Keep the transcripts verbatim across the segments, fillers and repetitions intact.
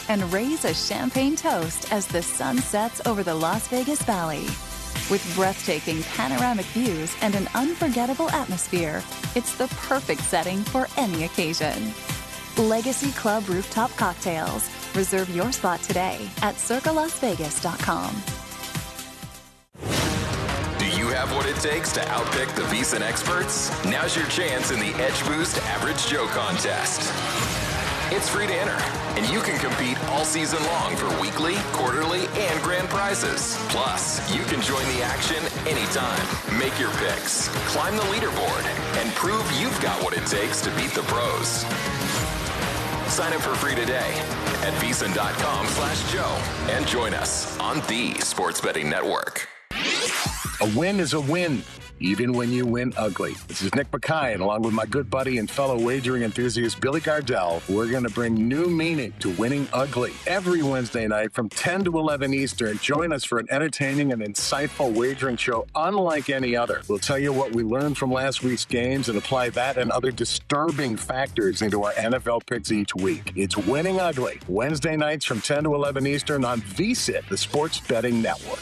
and raise a champagne toast as the sun sets over the Las Vegas Valley. With breathtaking panoramic views and an unforgettable atmosphere, it's the perfect setting for any occasion. Legacy Club Rooftop Cocktails. Reserve your spot today at circa las vegas dot com. Do you have what it takes to outpick the VSiN experts? Now's your chance in the Edge Boost Average Joe contest. It's free to enter, and you can compete all season long for weekly, quarterly, and grand prizes. Plus, you can join the action anytime. Make your picks, climb the leaderboard, and prove you've got what it takes to beat the pros. Sign up for free today at VSiN.com slash Joe and join us on the Sports Betting Network. A win is a win, even when you win ugly. This is Nick Mackay, and along with my good buddy and fellow wagering enthusiast Billy Gardell, we're going to bring new meaning to winning ugly. Every Wednesday night from ten to eleven Eastern, join us for an entertaining and insightful wagering show unlike any other. We'll tell you what we learned from last week's games and apply that and other disturbing factors into our N F L picks each week. It's Winning Ugly, Wednesday nights from ten to eleven Eastern on VSiN, the Sports Betting Network.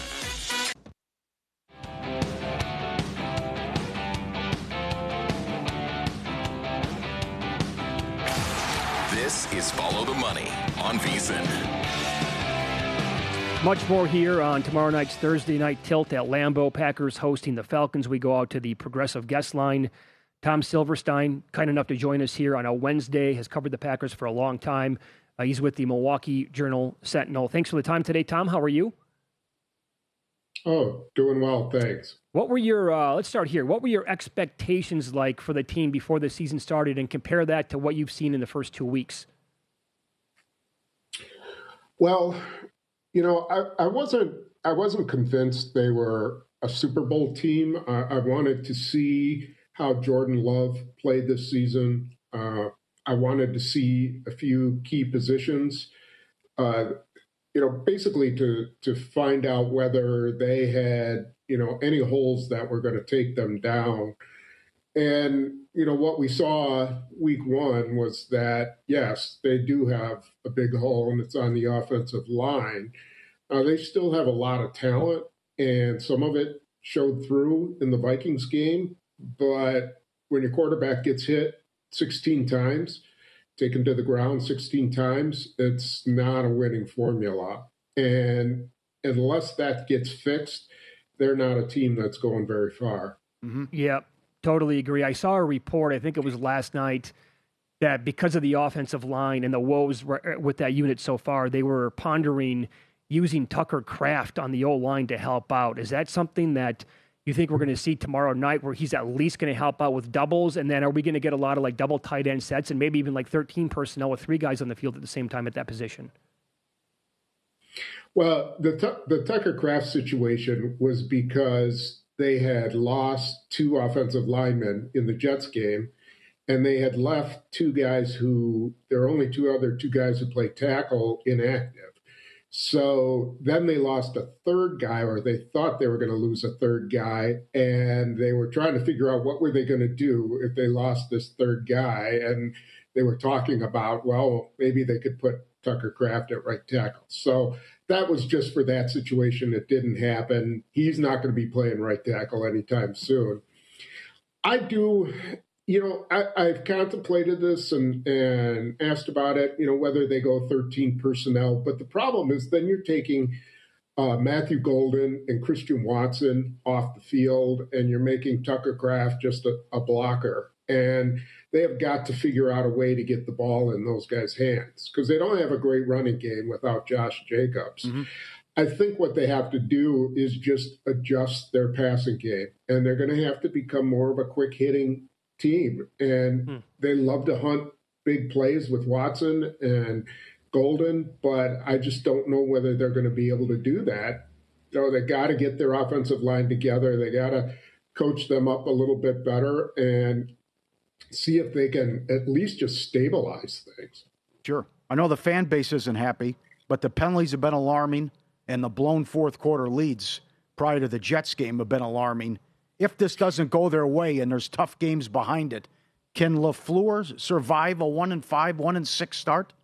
This is Follow the Money on VSiN. Much more here on tomorrow night's Thursday night tilt at Lambeau. Packers hosting the Falcons. We go out to the Progressive guest line. Tom Silverstein, kind enough to join us here on a Wednesday, has covered the Packers for a long time. Uh, he's with the Milwaukee Journal-Sentinel. Thanks for the time today, Tom. How are you? Oh, doing well, thanks. What were your, uh, let's start here. What were your expectations like for the team before the season started, and compare that to what you've seen in the first two weeks? Well, you know, I, I wasn't I wasn't convinced they were a Super Bowl team. I, I wanted to see how Jordan Love played this season. Uh, I wanted to see a few key positions. Uh, you know, basically to to find out whether they had, you know, any holes that were going to take them down. And, you know, what we saw week one was that, yes, they do have a big hole, and it's on the offensive line. Uh, they still have a lot of talent, and some of it showed through in the Vikings game. But when your quarterback gets hit sixteen times, taken to the ground sixteen times, it's not a winning formula. And unless that gets fixed, they're not a team that's going very far. Mm-hmm. Yeah, totally agree. I saw a report, I think it was last night, that because of the offensive line and the woes with that unit so far, they were pondering using Tucker Kraft on the O-line to help out. Is that something that you think we're going to see tomorrow night, where he's at least going to help out with doubles? And then are we going to get a lot of like double tight end sets and maybe even like thirteen personnel with three guys on the field at the same time at that position? Well, the the Tucker Kraft situation was because they had lost two offensive linemen in the Jets game, and they had left two guys who, there are only two other two guys who play tackle inactive. So then they lost a third guy, or they thought they were going to lose a third guy, and they were trying to figure out what were they going to do if they lost this third guy. And they were talking about, well, maybe they could put Tucker Kraft at right tackle. So that was just for that situation. It didn't happen. He's not going to be playing right tackle anytime soon. I do... You know, I, I've contemplated this and, and asked about it, you know, whether they go thirteen personnel. But the problem is then you're taking uh, Matthew Golden and Christian Watson off the field, and you're making Tucker Kraft just a, a blocker. And they have got to figure out a way to get the ball in those guys' hands, because they don't have a great running game without Josh Jacobs. Mm-hmm. I think what they have to do is just adjust their passing game, and they're going to have to become more of a quick-hitting team. And hmm. they love to hunt big plays with Watson and Golden, but I just don't know whether they're going to be able to do that. So they got to get their offensive line together. They got to coach them up a little bit better and see if they can at least just stabilize things. Sure. I know the fan base isn't happy, but the penalties have been alarming, and the blown fourth quarter leads prior to the Jets game have been alarming. If this doesn't go their way and there's tough games behind it, can LaFleur survive a one and five, one and six start?